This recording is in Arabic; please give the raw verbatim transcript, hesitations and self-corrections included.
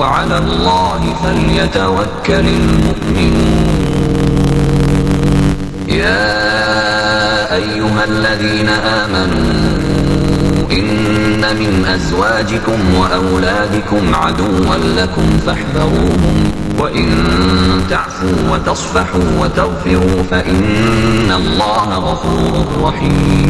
وعلى الله فليتوكل المؤمنون. يا أيها الذين آمنوا إن من أزواجكم وأولادكم عدوا لكم فاحذروهم، وإن تعفوا وتصفحوا وتغفروا فإن الله غفور رحيم.